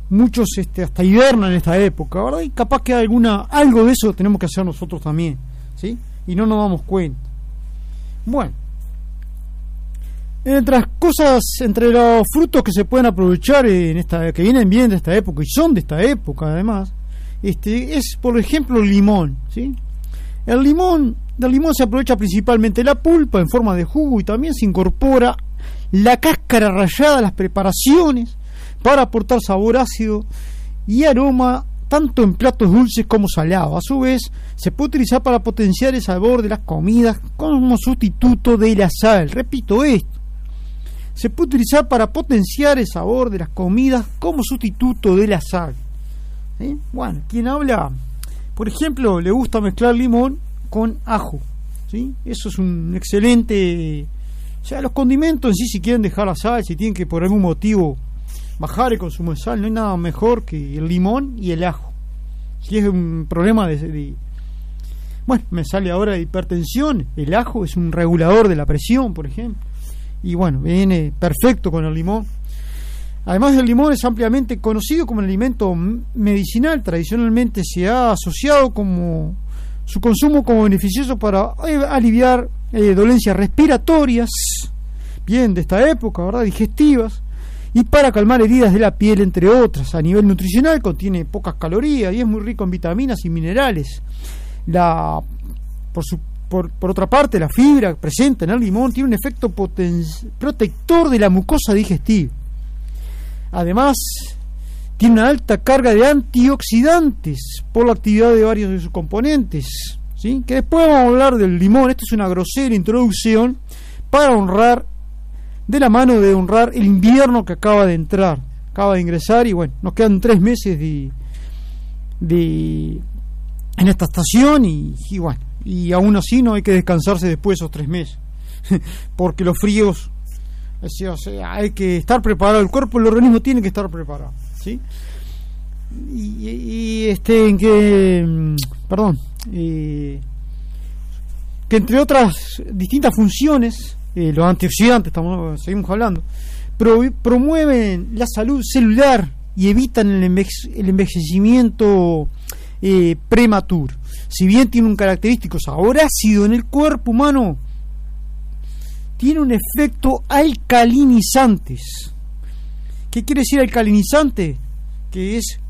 muchos hasta hibernan en esta época, ¿verdad? Y capaz que algo de eso tenemos que hacer nosotros también, ¿sí? Y no nos damos cuenta. Bueno, entre los frutos que se pueden aprovechar que vienen bien de esta época y son de esta época además, es por ejemplo el limón, ¿sí? Del limón se aprovecha principalmente la pulpa en forma de jugo, y también se incorpora la cáscara rallada a las preparaciones para aportar sabor ácido y aroma tanto en platos dulces como salados. A su vez, se puede utilizar para potenciar el sabor de las comidas como sustituto de la sal. Repito esto: se puede utilizar para potenciar el sabor de las comidas como sustituto de la sal, ¿sí? Bueno, quien habla, por ejemplo, le gusta mezclar limón con ajo, ¿sí? Eso es un excelente... O sea, los condimentos en sí, si quieren dejar la sal, si tienen que por algún motivo bajar el consumo de sal, no hay nada mejor que el limón y el ajo. Si es un problema bueno, me sale ahora de hipertensión, el ajo es un regulador de la presión, por ejemplo, y bueno, viene perfecto con el limón. Además, el limón es ampliamente conocido como un alimento medicinal. Tradicionalmente se ha asociado su consumo como beneficioso para aliviar dolencias respiratorias, bien de esta época, ¿verdad? Digestivas, y para calmar heridas de la piel, entre otras. A nivel nutricional contiene pocas calorías y es muy rico en vitaminas y minerales. Por otra parte, la fibra presente en el limón tiene un efecto protector de la mucosa digestiva. Además, tiene una alta carga de antioxidantes por la actividad de varios de sus componentes, ¿sí? Que después vamos a hablar del limón. Esto es una grosera introducción de la mano de honrar el invierno que acaba de ingresar, y bueno, nos quedan 3 meses en esta estación, y bueno, y aún así no hay que descansarse después de esos 3 meses porque los fríos, o sea, hay que estar preparado, el cuerpo, el organismo tiene que estar preparado, ¿sí? Que entre otras distintas funciones, los antioxidantes, seguimos hablando, promueven la salud celular y evitan el envejecimiento prematuro. Si bien tiene un característico sabor ácido en el cuerpo humano, tiene un efecto alcalinizante. ¿Qué quiere decir alcalinizante? Que es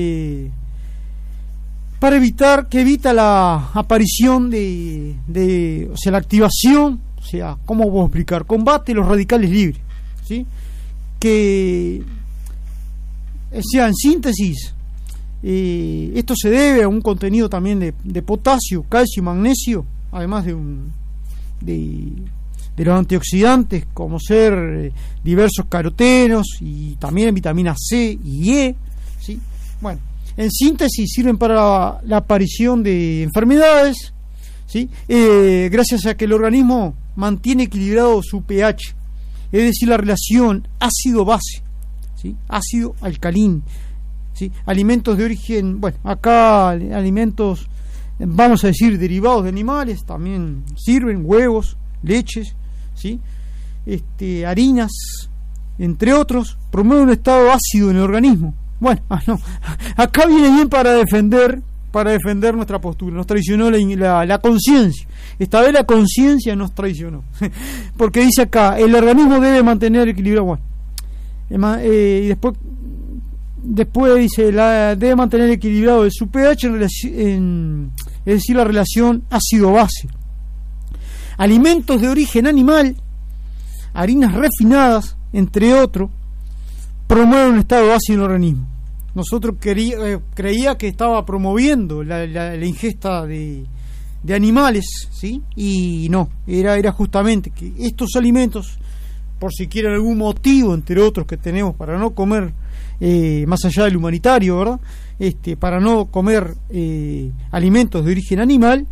para evita la aparición o sea, la activación, o sea, ¿cómo puedo explicar? Combate los radicales libres, ¿sí? Que, o sea, en síntesis, esto se debe a un contenido también de potasio, calcio y magnesio, además de los antioxidantes, como ser diversos carotenos y también vitaminas C y E, ¿sí? Bueno, en síntesis sirven para la aparición de enfermedades, ¿sí? Gracias a que el organismo mantiene equilibrado su pH, es decir, la relación ácido-base, ¿sí? Ácido-alcalino, ¿sí? Alimentos de origen, bueno, acá alimentos, vamos a decir, derivados de animales, también sirven, huevos, leches, ¿sí? Harinas, entre otros, promueven un estado ácido en el organismo. Bueno, no, acá viene bien para defender nuestra postura. Nos traicionó la conciencia. Esta vez la conciencia nos traicionó, porque dice acá, el organismo debe mantener equilibrio. Bueno, y después dice, debe mantener equilibrado su pH es decir, la relación ácido-base. Alimentos de origen animal, harinas refinadas, entre otros, promueven un estado ácido en el organismo. Nosotros creía que estaba promoviendo la ingesta de animales, ¿sí? Y no, era justamente que estos alimentos, por si quieren algún motivo, entre otros que tenemos para no comer, más allá del humanitario, ¿verdad? Para no comer alimentos de origen animal,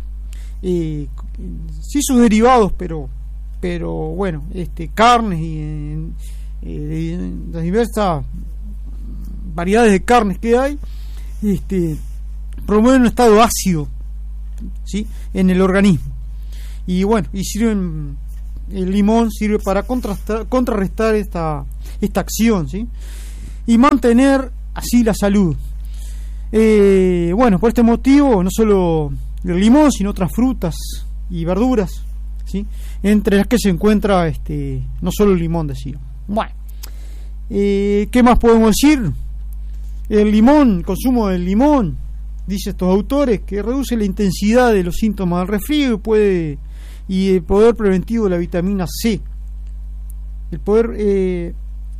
sí sus derivados, pero bueno, carnes y las diversas variedades de carnes que hay, promueven un estado ácido, ¿sí? En el organismo. Y bueno, el limón sirve para contrarrestar esta acción, ¿sí? Y mantener así la salud. Bueno, por este motivo, no solo el limón, sino otras frutas y verduras, ¿sí? Entre las que se encuentra no solo el limón, decía. Bueno, ¿qué más podemos decir? El consumo del limón, dice estos autores, que reduce la intensidad de los síntomas del resfrío y el poder preventivo de la vitamina C. El poder...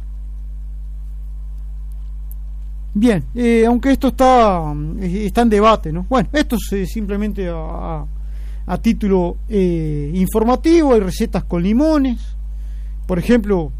Bien, aunque esto está en debate, ¿no? Bueno, esto es simplemente a título informativo. Hay recetas con limones. Por ejemplo,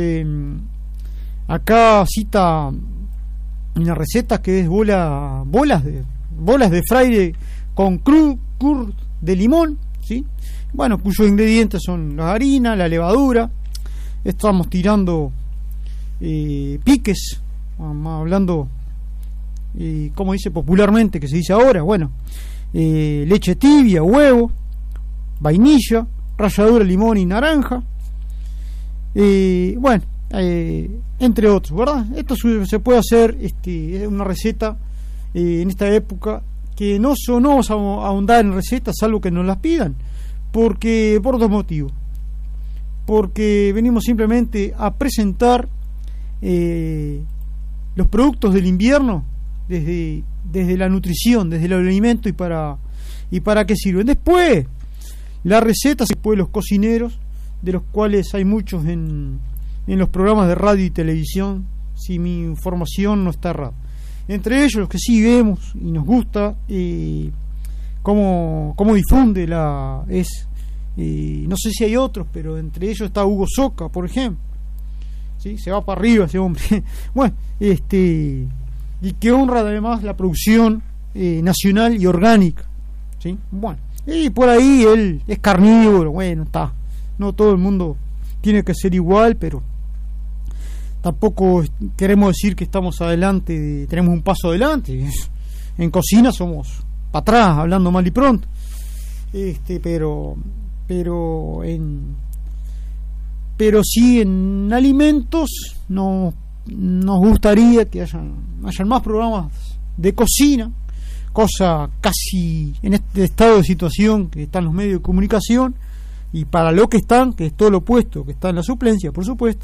acá cita una receta que es bolas de fraile con curd de limón, ¿sí? Bueno, cuyos ingredientes son la harina, la levadura. Estamos tirando piques, hablando, como dice popularmente, que se dice ahora, bueno, leche tibia, huevo, vainilla, ralladura de limón y naranja, bueno, entre otros, ¿verdad? Esto se puede hacer, es una receta en esta época que no vamos a ahondar en recetas, salvo que nos las pidan, por dos motivos. Porque venimos simplemente a presentar los productos del invierno desde la nutrición, desde el alimento y para qué sirven. Después, las recetas, después los cocineros, de los cuales hay muchos en los programas de radio y televisión, si mi información no está errada. Entre ellos, los que sí vemos y nos gusta, cómo difunde no sé si hay otros, pero entre ellos está Hugo Soca, por ejemplo. ¿Sí? Se va para arriba ese hombre. Bueno, y que honra además la producción nacional y orgánica, ¿sí? Bueno, y por ahí él es carnívoro. Bueno, está, no todo el mundo tiene que ser igual, pero tampoco queremos decir que estamos adelante, tenemos un paso adelante. En cocina somos para atrás, hablando mal y pronto. Pero sí en alimentos nos gustaría que hayan más programas de cocina, cosa casi en este estado de situación que están los medios de comunicación, y para lo que están, que es todo lo opuesto, que está en la suplencia, por supuesto,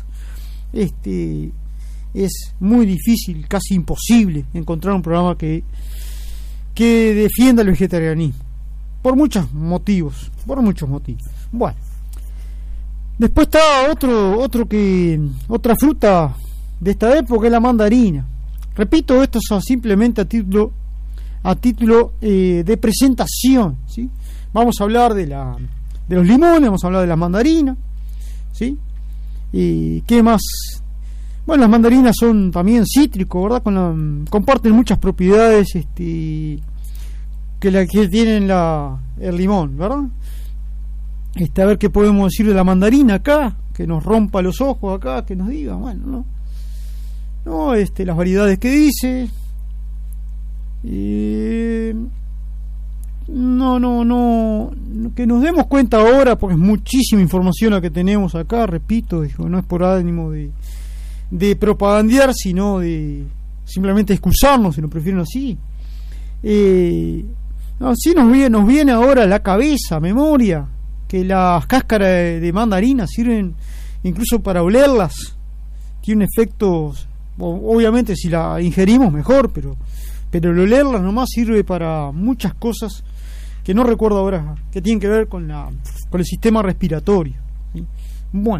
es muy difícil, casi imposible encontrar un programa que defienda el vegetarianismo, por muchos motivos. Bueno, después está otra fruta de esta época, es la mandarina. Repito, esto es simplemente a título de presentación, ¿sí? Vamos a hablar de los limones, vamos a hablar de las mandarinas, ¿sí? ¿Y qué más? Bueno, las mandarinas son también cítricos, ¿verdad? Comparten muchas propiedades que tienen el limón, ¿verdad? A ver qué podemos decir de la mandarina acá, que nos rompa los ojos acá, que nos diga, bueno, no, las variedades que dice, no, que nos demos cuenta ahora, porque es muchísima información la que tenemos acá, repito, no es por ánimo de propagandear, sino de simplemente excusarnos, si lo prefieren así. Sí nos viene ahora a la cabeza, memoria, que las cáscaras de mandarina sirven incluso para olerlas. Tiene un efecto, obviamente si la ingerimos mejor, pero el olerlas nomás sirve para muchas cosas que no recuerdo ahora, que tienen que ver con el sistema respiratorio, ¿sí? Bueno,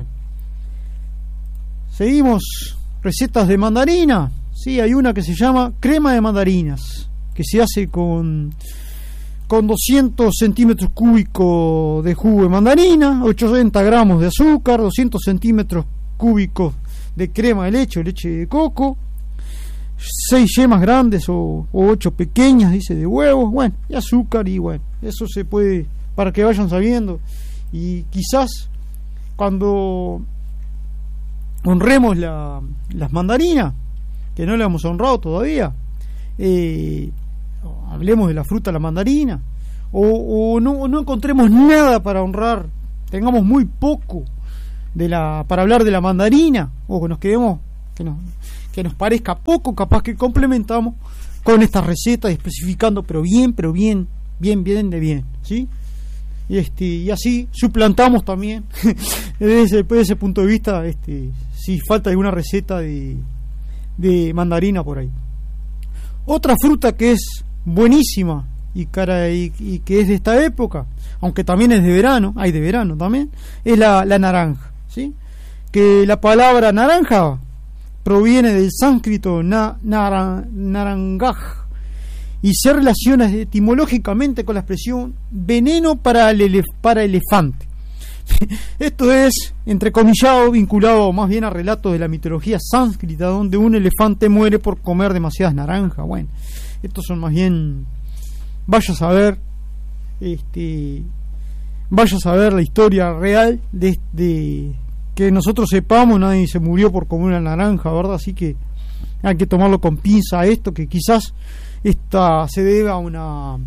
seguimos. Recetas de mandarina. Sí, hay una que se llama crema de mandarinas, que se hace con 200 centímetros cúbicos de jugo de mandarina, 80 gramos de azúcar, 200 centímetros cúbicos de crema de leche de coco, 6 yemas grandes o 8 pequeñas, dice, de huevos, bueno, y azúcar, y bueno, eso se puede, para que vayan sabiendo, y quizás cuando honremos las mandarinas, que no le hemos honrado todavía, hablemos de la fruta, la mandarina, o no encontremos nada para honrar, tengamos muy poco para hablar de la mandarina, o que nos quedemos, que nos parezca poco, capaz que complementamos con estas recetas, especificando, pero bien, de bien, ¿sí? Y así suplantamos también desde ese punto de vista, si falta alguna receta de mandarina por ahí. Otra fruta que es buenísima y que es de esta época, aunque también es de verano, hay de verano también, es la naranja, ¿sí? Que la palabra naranja proviene del sánscrito narangaj y se relaciona etimológicamente con la expresión veneno para elefante. Esto es entrecomillado, vinculado más bien a relatos de la mitología sánscrita, donde un elefante muere por comer demasiadas naranjas. Bueno, estos son más bien, vaya a saber la historia real de que nosotros sepamos. Nadie se murió por comer una naranja, ¿verdad? Así que hay que tomarlo con pinza esto, que quizás esta se debe a una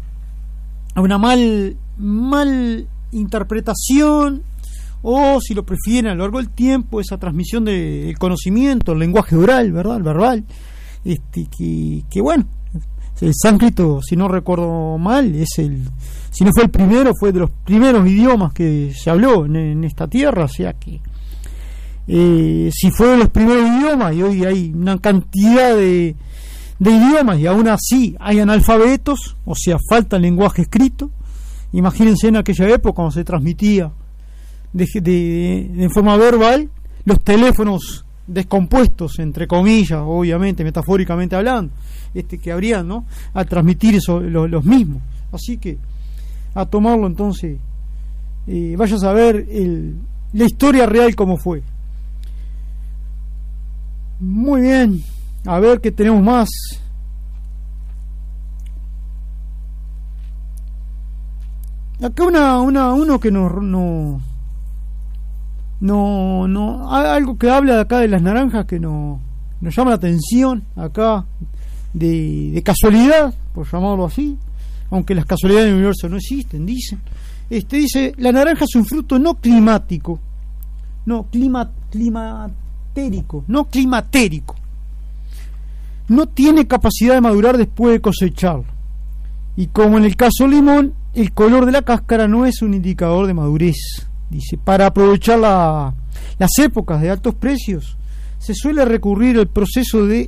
mal interpretación, o si lo prefieren, a lo largo del tiempo, esa transmisión del conocimiento, el lenguaje oral, ¿verdad? El verbal, que bueno, el sánscrito, si no recuerdo mal, si no fue el primero, fue de los primeros idiomas que se habló en esta tierra, o sea que si fue de los primeros idiomas, y hoy hay una cantidad de idiomas y aún así hay analfabetos, o sea, falta el lenguaje escrito. Imagínense en aquella época cuando se transmitía de forma verbal, los teléfonos descompuestos, entre comillas, obviamente, metafóricamente hablando, que habrían, ¿no?, al transmitir eso, los mismos. Así que a tomarlo entonces, vaya a saber la historia real cómo fue. Muy bien, a ver qué tenemos más. Acá uno que no algo que habla de acá de las naranjas que nos llama la atención acá de casualidad, por llamarlo así, aunque las casualidades en el universo no existen, dicen. Dice, la naranja es un fruto no climático, climatérico, no tiene capacidad de madurar después de cosecharlo, y como en el caso limón, el color de la cáscara no es un indicador de madurez. Dice, para aprovechar las épocas de altos precios se suele recurrir al proceso de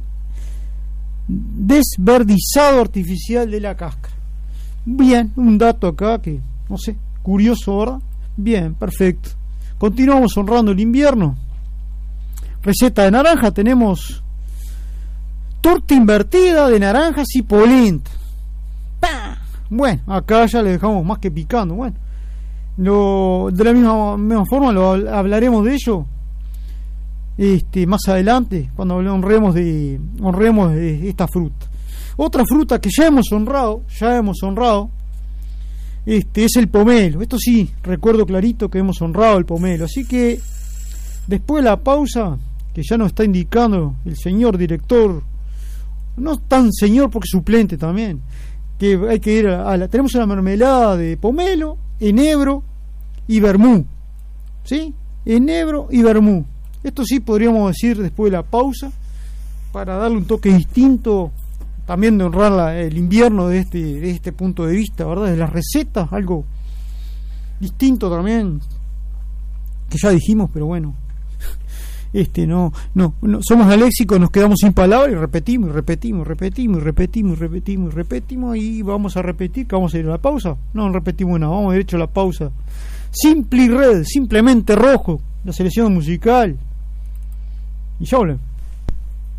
desverdizado artificial de la cáscara. Bien, un dato acá que, no sé, curioso, ¿verdad? Bien, perfecto. Continuamos honrando el invierno. Receta de naranja, tenemos torta invertida de naranjas y polenta. ¡Pam! Bueno, acá ya le dejamos más que picando. Bueno, de la misma forma hablaremos de ello más adelante, cuando honremos de esta fruta. Otra fruta que ya hemos honrado es el pomelo. Esto sí, recuerdo clarito que hemos honrado el pomelo. Así que después de la pausa, que ya nos está indicando el señor director, no tan señor porque suplente también, que hay que ir tenemos una mermelada de pomelo, enebro y vermú, ¿sí? Enebro y vermú. Esto sí podríamos decir después de la pausa, para darle un toque distinto, también de honrar el invierno de este punto de vista, ¿verdad? De las recetas, algo distinto también, que ya dijimos, pero bueno, no somos aléxicos, nos quedamos sin palabras y repetimos y vamos a repetir, que vamos a ir a la pausa. No repetimos nada, vamos derecho a la pausa. Simple y Red, simplemente rojo, la selección musical, y ya volvemos.